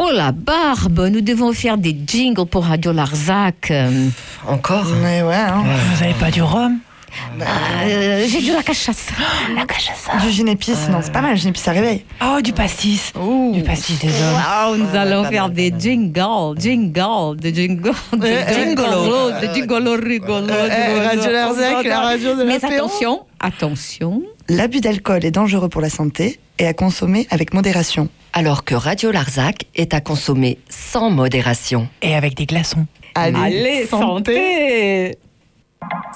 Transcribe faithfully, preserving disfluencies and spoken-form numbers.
Oh la barbe, nous devons faire des jingles pour Radio Larzac. Euh, Encore Mais ouais, hein. Vous avez pas du rhum? euh, j'ai de la cachasse. La cachaça. Du gin épice, non, c'est pas mal, le gin épice, ça réveille. Oh, du pastis. Ouh. Du pastis des hommes. Wow, nous Ouais, allons pas faire mal, des pas mal. jingles, jingles, des jingles, des euh, jingles, des jingles rigolos. Euh, euh, Radio Larzac, la radio de Mais l'apéro. attention, attention. L'abus d'alcool est dangereux pour la santé et à consommer avec modération. Alors que Radio Larzac est à consommer sans modération. Et avec des glaçons. Allez, Allez, santé.